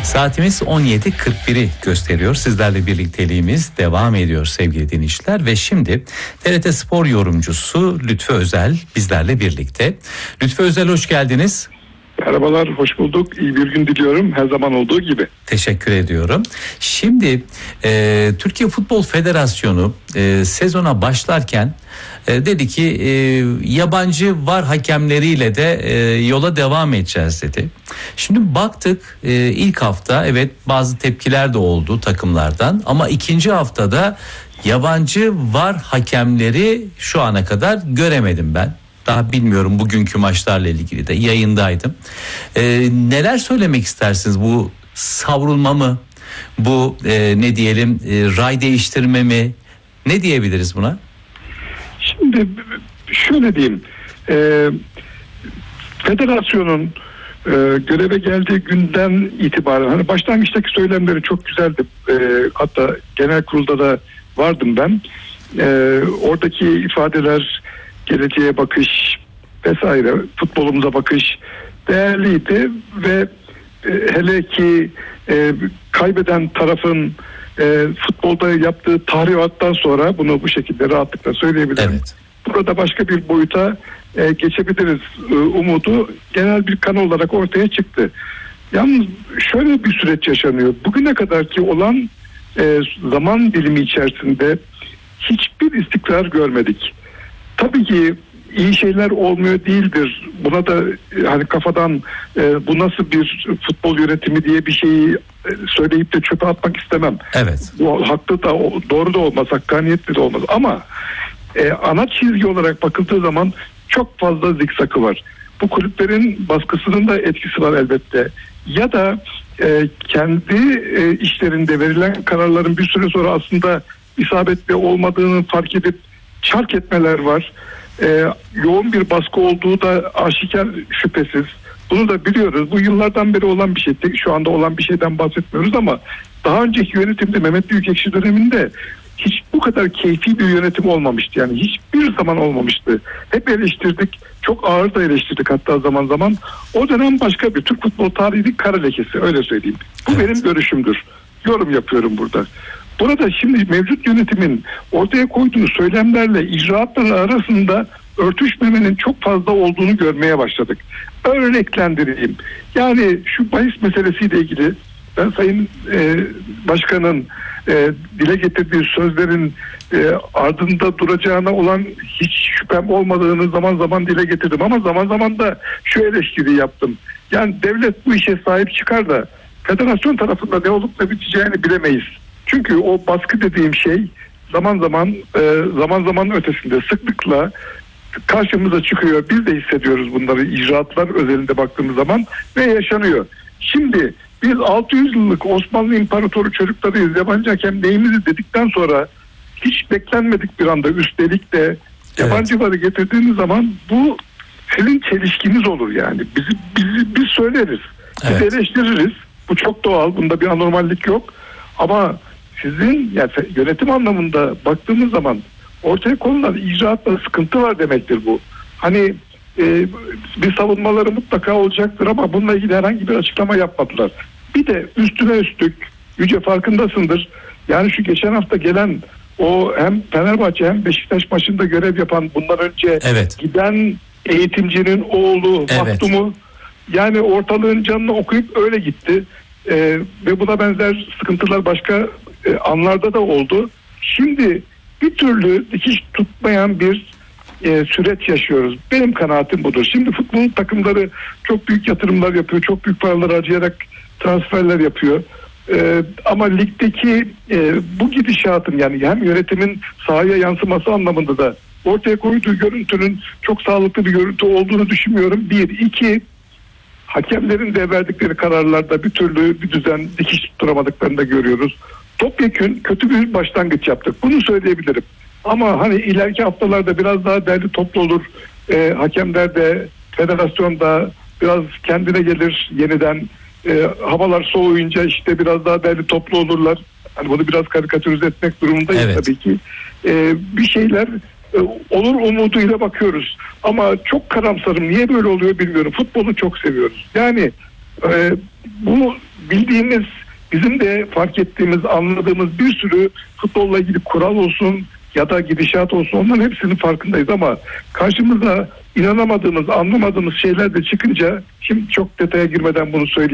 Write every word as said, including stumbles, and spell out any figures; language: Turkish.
Saatimiz on yedi kırk biri gösteriyor. Sizlerle birlikteliğimiz devam ediyor sevgili dinleyiciler. Ve şimdi T R T Spor yorumcusu Lütfü Özel bizlerle birlikte. Lütfü Özel, hoş geldiniz. Merhabalar, hoş bulduk. İyi bir gün diliyorum, her zaman olduğu gibi. Teşekkür ediyorum. Şimdi e, Türkiye Futbol Federasyonu e, sezona başlarken e, dedi ki e, yabancı var hakemleriyle de e, yola devam edeceğiz dedi. Şimdi baktık e, ilk hafta evet bazı tepkiler de oldu takımlardan, ama ikinci haftada yabancı var hakemleri şu ana kadar göremedim ben. Daha bilmiyorum, bugünkü maçlarla ilgili de yayındaydım. Ee, neler söylemek istersiniz? Bu savrulma mı? Bu e, ne diyelim e, ray değiştirme mi? Ne diyebiliriz buna? Şimdi şöyle diyeyim. E, federasyonun e, göreve geldiği günden itibaren hani başlangıçtaki söylemleri çok güzeldi. E, hatta genel kurulda da vardım ben. E, oradaki ifadeler, geleceğe bakış vesaire, futbolumuza bakış değerliydi ve e, hele ki e, kaybeden tarafın e, futbolda yaptığı tahribattan sonra bunu bu şekilde rahatlıkla söyleyebilirim. Evet. Burada başka bir boyuta e, geçebiliriz e, umudu genel bir kanı olarak ortaya çıktı. Yalnız şöyle bir süreç yaşanıyor. Bugüne kadarki olan e, zaman dilimi içerisinde hiçbir istikrar görmedik. Tabii ki iyi şeyler olmuyor değildir. Buna da hani kafadan e, bu nasıl bir futbol yönetimi diye bir şeyi e, söyleyip de çöpe atmak istemem. Evet. Bu haklı da doğru da olmaz, hakkaniyetli de olmaz. Ama e, ana çizgi olarak bakıldığı zaman çok fazla zikzakı var. Bu kulüplerin baskısının da etkisi var elbette. Ya da e, kendi e, işlerinde verilen kararların bir süre sonra aslında isabetli olmadığını fark edip çark etmeler var. Ee, yoğun bir baskı olduğu da aşikar, şüphesiz. Bunu da biliyoruz. Bu yıllardan beri olan bir şey. Şu anda olan bir şeyden bahsetmiyoruz ama daha önceki yönetimde, Mehmet Büyükekşi döneminde hiç bu kadar keyfi bir yönetim olmamıştı. Yani hiçbir zaman olmamıştı. Hep eleştirdik. Çok ağır da eleştirdik hatta zaman zaman. O dönem başka bir Türk futbol tarihinin kara lekesi, öyle söyleyeyim. Bu evet. Benim görüşümdür. Yorum yapıyorum burada. Burada şimdi mevcut yönetimin ortaya koyduğu söylemlerle icraatları arasında örtüşmemenin çok fazla olduğunu görmeye başladık. Örneklendireyim. Yani şu bahis meselesiyle ilgili ben Sayın e, Başkan'ın e, dile getirdiği sözlerin e, ardında duracağına olan hiç şüphem olmadığını zaman zaman dile getirdim. Ama zaman zaman da şu eleştiri yaptım. Yani devlet bu işe sahip çıkar da federasyon tarafında ne olup ne biteceğini bilemeyiz. Çünkü o baskı dediğim şey zaman zaman e, zaman zaman ötesinde sıklıkla karşımıza çıkıyor. Biz de hissediyoruz bunları icraatlar özelinde baktığımız zaman ve yaşanıyor. Şimdi biz altı yüz yıllık Osmanlı İmparatoru çocuklarıyız, yabancı hakem neyimiz dedikten sonra hiç beklenmedik bir anda üstelik de yabancıları evet. getirdiğiniz zaman bu sizin çelişkiniz olur yani. Bizi, bizi biz söyleriz. Biz evet. eleştiririz. Bu çok doğal. Bunda bir anormallik yok. Ama sizin yani yönetim anlamında baktığımız zaman ortaya konulan icraatta sıkıntı var demektir bu. Hani e, bir savunmaları mutlaka olacaktır ama bununla ilgili herhangi bir açıklama yapmadılar. Bir de üstüne üstlük Yüce farkındasındır. Yani şu geçen hafta gelen o hem Fenerbahçe hem Beşiktaş maçında görev yapan bundan önce evet. giden eğitimcinin oğlu evet. Mahtum'u yani ortalığın canını okuyup öyle gitti. Ee, ve buna benzer sıkıntılar başka e, anlarda da oldu. Şimdi bir türlü dikiş tutmayan bir e, süreç yaşıyoruz. Benim kanaatim budur. Şimdi futbol takımları çok büyük yatırımlar yapıyor. Çok büyük paralar harcayarak transferler yapıyor. E, ama ligdeki e, bu gidişatın yani hem yönetimin sahaya yansıması anlamında da ortaya koyduğu görüntünün çok sağlıklı bir görüntü olduğunu düşünmüyorum. Bir, iki hakemlerin de verdikleri kararlarda bir türlü bir düzen dikiş tutturamadıklarını da görüyoruz. Topyekün kötü bir başlangıç yaptık. Bunu söyleyebilirim. Ama hani ileriki haftalarda biraz daha derli toplu olur. E, hakemler de federasyon da biraz kendine gelir yeniden. E, havalar soğuyunca işte biraz daha derli toplu olurlar. Hani bunu biraz karikatürize etmek durumundayız evet. tabii ki. E, bir şeyler olur umuduyla bakıyoruz. Ama çok karamsarım. Niye böyle oluyor bilmiyorum. Futbolu çok seviyoruz. Yani Ee, bu bildiğimiz, bizim de fark ettiğimiz, anladığımız bir sürü futbolla ilgili kural olsun ya da gidişat olsun, onların hepsinin farkındayız ama karşımıza inanamadığımız, anlamadığımız şeyler de çıkınca, şimdi çok detaya girmeden bunu söyleyeyim.